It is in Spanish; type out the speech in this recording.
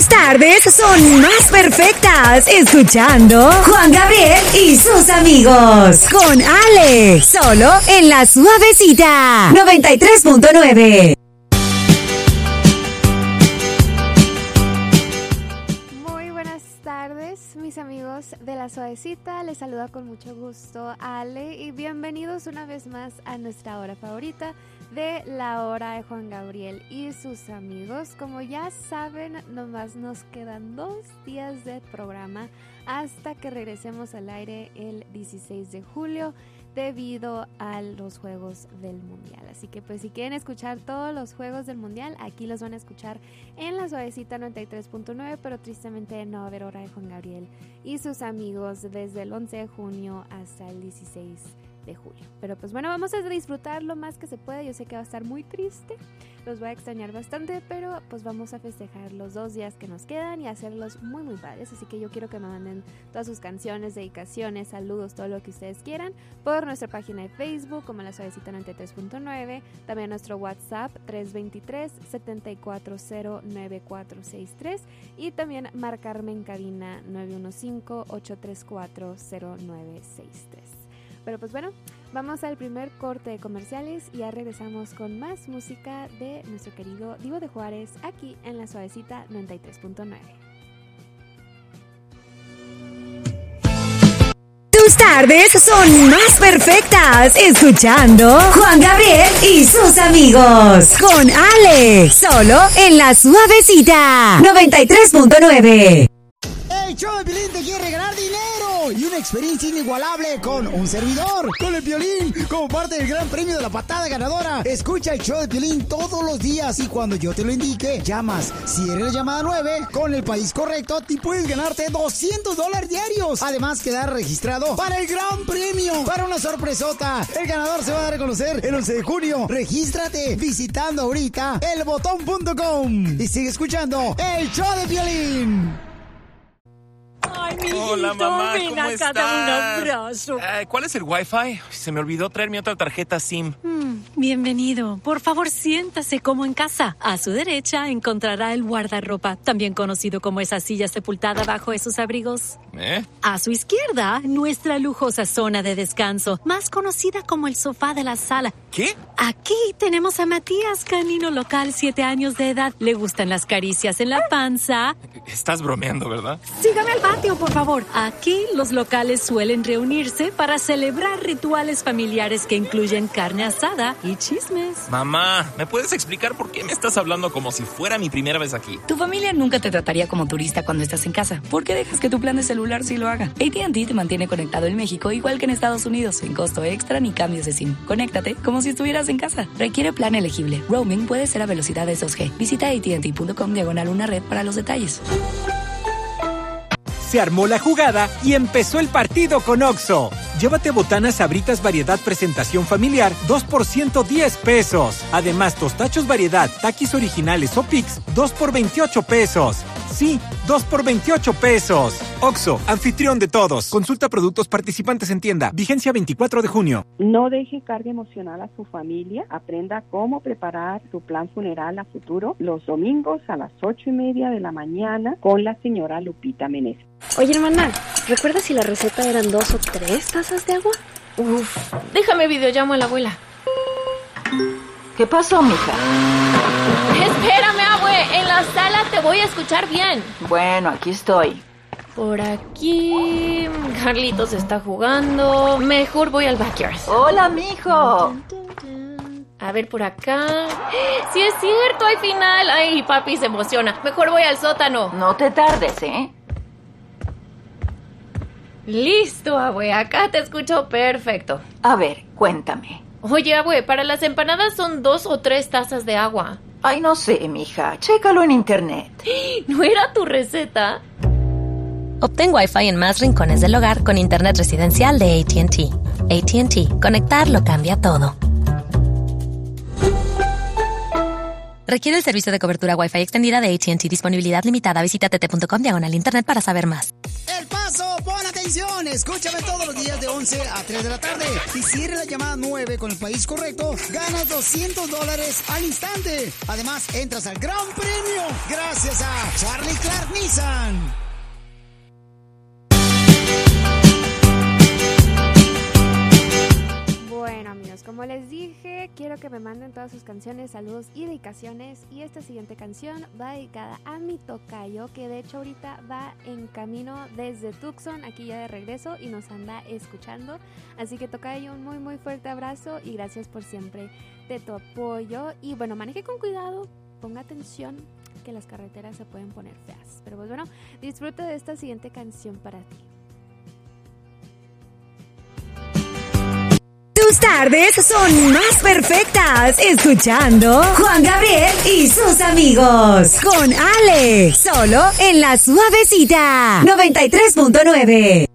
tardes son más perfectas escuchando Juan Gabriel y sus amigos con Ale, solo en La Suavecita 93.9. Muy buenas tardes, mis amigos de La Suavecita. Les saluda con mucho gusto Ale y bienvenidos una vez más a nuestra hora favorita de la hora de Juan Gabriel y sus amigos. Como ya saben, nomás nos quedan 2 días de programa hasta que regresemos al aire el 16 de julio debido a los Juegos del Mundial. Así que pues si quieren escuchar todos los Juegos del Mundial, aquí los van a escuchar en La Suavecita 93.9, pero tristemente no va a haber hora de Juan Gabriel y sus amigos desde el 11 de junio hasta el 16 de julio. Pero pues bueno, vamos a disfrutar lo más que se pueda. Yo sé que va a estar muy triste, los voy a extrañar bastante, pero pues vamos a festejar los 2 días que nos quedan y hacerlos muy muy padres. Así que yo quiero que me manden todas sus canciones, dedicaciones, saludos, todo lo que ustedes quieran por nuestra página de Facebook como La Suavecita 93.9, también nuestro WhatsApp 323-740-9463 y también marcarme en cabina 915-834-0963. Pero pues bueno, vamos al primer corte de comerciales y ya regresamos con más música de nuestro querido Divo de Juárez aquí en La Suavecita 93.9. Tus tardes son más perfectas escuchando Juan Gabriel y sus amigos con Ale, solo en La Suavecita 93.9. El show de Piolín te quiere regalar dinero y una experiencia inigualable con un servidor, con el Piolín, como parte del gran premio de la patada ganadora. Escucha el show de Piolín todos los días y cuando yo te lo indique, llamas. Si eres la llamada 9, con el país correcto, te puedes ganarte $200 diarios. Además, quedar registrado para el gran premio, para una sorpresota. El ganador se va a dar a conocer el 11 de junio. Regístrate visitando ahorita elbotón.com y sigue escuchando el show de Piolín. Ay, mi hijito, hola, mamá, ven ¿cómo acá, estás? dame un abrazo. ¿Cuál es el Wi-Fi? Se me olvidó traer mi otra tarjeta SIM. Bienvenido. Por favor, siéntase como en casa. A su derecha encontrará el guardarropa, también conocido como esa silla sepultada bajo esos abrigos. A su izquierda, nuestra lujosa zona de descanso, más conocida como el sofá de la sala. ¿Qué? Aquí tenemos a Matías, canino local, 7 años de edad. Le gustan las caricias en la panza. Estás bromeando, ¿verdad? Sígame al patio, por favor. Aquí los locales suelen reunirse para celebrar rituales familiares que incluyen carne asada y chismes. Mamá, ¿me puedes explicar por qué me estás hablando como si fuera mi primera vez aquí? Tu familia nunca te trataría como turista cuando estás en casa. ¿Por qué dejas que tu plan de celular sí lo haga? AT&T te mantiene conectado en México igual que en Estados Unidos, sin costo extra ni cambios de SIM. Conéctate como si estuvieras en casa. Requiere plan elegible. Roaming puede ser a velocidades 2G. Visita AT&T.com/una red para los detalles. Se armó la jugada y empezó el partido con Oxxo. Llévate botanas Sabritas variedad presentación familiar, 2 por $110. Además, tostachos variedad, Takis originales o Pix, 2 por $28. Sí, 2 por $28. Oxxo, anfitrión de todos. Consulta productos participantes en tienda. Vigencia 24 de junio. No deje carga emocional a su familia. Aprenda cómo preparar su plan funeral a futuro los domingos a las 8:30 de la mañana con la señora Lupita Meneses. Oye, hermana, ¿recuerdas si la receta eran 2 o 3 tazas de agua? Uf, déjame videollamo a la abuela. ¿Qué pasó, mija? Espérame, abue, en la sala te voy a escuchar bien. Bueno, aquí estoy. Por aquí, Carlitos está jugando. Mejor voy al backyard. Hola, mijo. A ver, por acá. Sí es cierto, hay final. Ay, papi se emociona. Mejor voy al sótano. No te tardes, ¿eh? Listo, abue, acá te escucho perfecto. A ver, cuéntame. Oye, abue, para las empanadas son 2 o 3 tazas de agua. Ay, no sé, mija. Chécalo en internet. ¿No era tu receta? Obtén Wi-Fi en más rincones del hogar con internet residencial de AT&T. AT&T. Conectar lo cambia todo. Requiere el servicio de cobertura Wi-Fi extendida de AT&T. Disponibilidad limitada. Visita tt.com/internet para saber más. El Paso, pon atención. Escúchame todos los días de 11 a 3 de la tarde. Y si eres la llamada 9 con el país correcto, ganas $200 al instante. Además, entras al Gran Premio gracias a Charlie Clark Nissan. Bueno, amigos, como les dije, quiero que me manden todas sus canciones, saludos y dedicaciones. Y esta siguiente canción va dedicada a mi tocayo, que de hecho ahorita va en camino desde Tucson, aquí ya de regreso, y nos anda escuchando. Así que tocayo, un muy muy fuerte abrazo y gracias por siempre de tu apoyo. Y bueno, maneje con cuidado, ponga atención, que las carreteras se pueden poner feas. Pero pues bueno, disfruta de esta siguiente canción para ti. Tus tardes son más perfectas escuchando Juan Gabriel y sus amigos. Con Ale, solo en La Suavecita 93.9.